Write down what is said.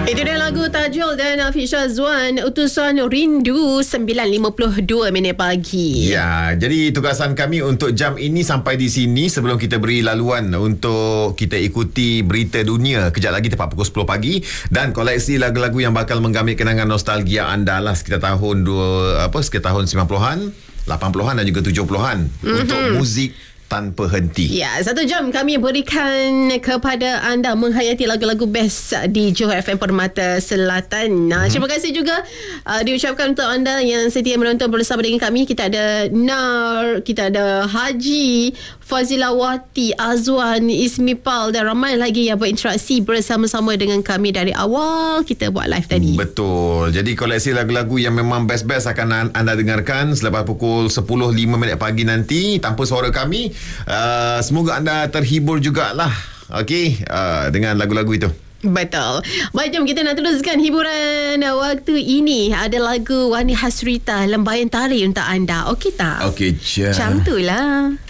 Itu dia lagu Tajul dan Hafiz Syazwan, Utusan Rindu, 9.52 minit pagi. Ya, jadi tugasan kami untuk jam ini sampai di sini. Sebelum kita beri laluan untuk kita ikuti berita dunia kejap lagi tepat pukul 10 pagi, dan koleksi lagu-lagu yang bakal menggamit kenangan nostalgia anda lah sekitar tahun sekitar tahun 90-an, 80-an dan juga 70-an untuk muzik tanpa henti. Ya, 1 jam kami berikan kepada anda menghayati lagu-lagu best di Johor FM Permata Selatan. Terima kasih juga diucapkan untuk anda yang setia menonton bersama dengan kami. Kita ada Nar, kita ada Haji, Fazilawati, Azwan, Ismipal dan ramai lagi yang berinteraksi bersama-sama dengan kami dari awal kita buat live tadi. Betul. Jadi koleksi lagu-lagu yang memang best-best akan anda dengarkan selepas pukul 10.05 pagi nanti tanpa suara kami. Semoga anda terhibur jugalah, okey, dengan lagu-lagu itu. Betul. Baik, jom kita nak teruskan hiburan waktu ini. Ada lagu Wani Hasrita, Lembayan Tari untuk anda. Okey tak? Okey je. Macam tu lah.